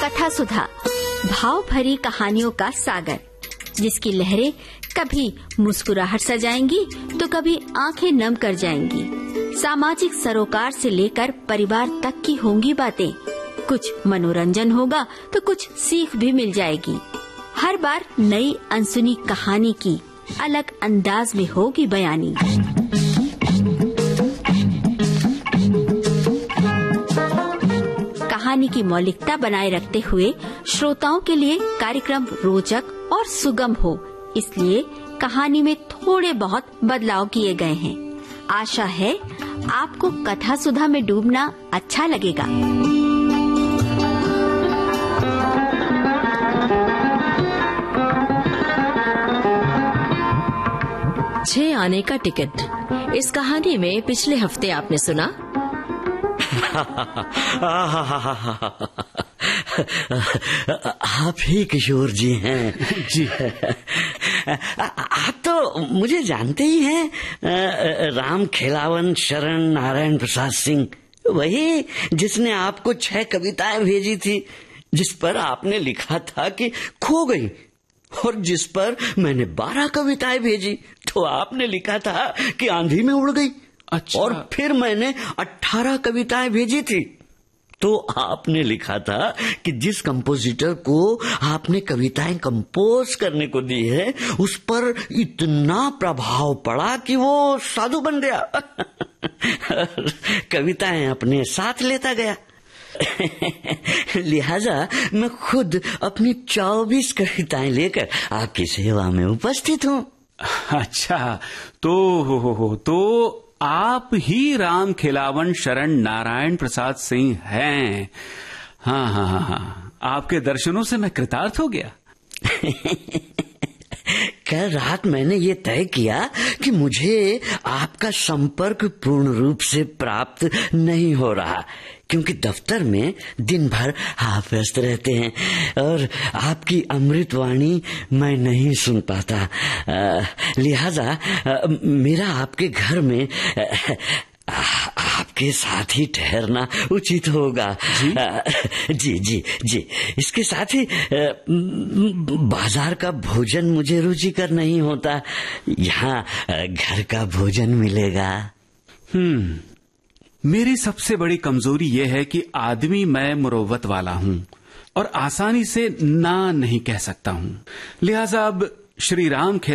कथा सुधा, भाव भरी कहानियों का सागर, जिसकी लहरें कभी मुस्कुराहट सजाएंगी तो कभी आंखें नम कर जाएंगी। सामाजिक सरोकार से लेकर परिवार तक की होंगी बातें। कुछ मनोरंजन होगा तो कुछ सीख भी मिल जाएगी। हर बार नई अनसुनी कहानी की अलग अंदाज में होगी बयानी। कहानी की मौलिकता बनाए रखते हुए श्रोताओं के लिए कार्यक्रम रोचक और सुगम हो, इसलिए कहानी में थोड़े बहुत बदलाव किए गए हैं। आशा है आपको कथा सुधा में डूबना अच्छा लगेगा। छह आने का टिकट। इस कहानी में पिछले हफ्ते आपने सुना आप ही किशोर जी हैं। जी। आप तो मुझे जानते ही हैं, राम खेलावन शरण नारायण प्रसाद सिंह, वही जिसने आपको 6 कविताएं भेजी थी, जिस पर आपने लिखा था कि खो गई, और जिस पर मैंने 12 कविताएं भेजी तो आपने लिखा था कि आंधी में उड़ गई। अच्छा। और फिर मैंने 18 कविताएं भेजी थी तो आपने लिखा था कि जिस कंपोजिटर को आपने कविताएं कंपोज करने को दी है उस पर इतना प्रभाव पड़ा कि वो साधु बन गया। कविताएं अपने साथ लेता गया। लिहाजा मैं खुद अपनी 24 कविताएं लेकर आपकी सेवा में उपस्थित हूँ। अच्छा, तो आप ही राम खेलावन शरण नारायण प्रसाद सिंह हैं। हाँ, आपके दर्शनों से मैं कृतार्थ हो गया। कल रात मैंने ये तय किया कि मुझे आपका संपर्क पूर्ण रूप से प्राप्त नहीं हो रहा, क्योंकि दफ्तर में दिन भर आप व्यस्त रहते हैं और आपकी अमृतवाणी मैं नहीं सुन पाता। लिहाजा मेरा आपके घर में आपके साथ ही ठहरना उचित होगा। जी। इसके साथ ही बाजार का भोजन मुझे रुचिकर नहीं होता, यहाँ घर का भोजन मिलेगा। मेरी सबसे बड़ी कमजोरी यह है कि आदमी मैं मुरव्वत वाला हूँ और आसानी से ना नहीं कह सकता हूँ। लिहाजा अब श्री राम